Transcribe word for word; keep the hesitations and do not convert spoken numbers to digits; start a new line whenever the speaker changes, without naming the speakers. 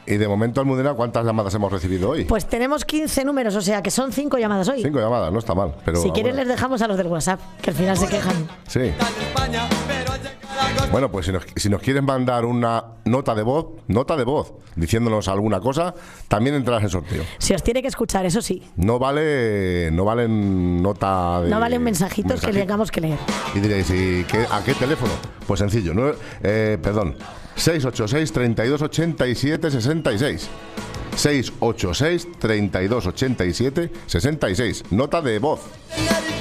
Y de momento, Almudena, ¿cuántas llamadas hemos recibido hoy?
Pues tenemos quince números, o sea que son cinco llamadas hoy.
Cinco llamadas, no está mal. Pero
si quieres
bueno.
les dejamos a los del WhatsApp, que al final se quejan.
Sí. Bueno, pues si nos, si nos quieren mandar una nota de voz, nota de voz, diciéndonos alguna cosa, también entrarás en sorteo.
Si os tiene que escuchar, eso sí.
No vale, no valen nota de...
No valen mensajitos
mensajito.
que tengamos que leer.
Y diréis, ¿y qué, a qué teléfono? Pues sencillo, ¿no? eh, perdón, seis ocho seis, treinta y dos, ochenta y siete, sesenta y seis. seis ocho seis, treinta y dos, ochenta y siete, sesenta y seis. Nota de voz.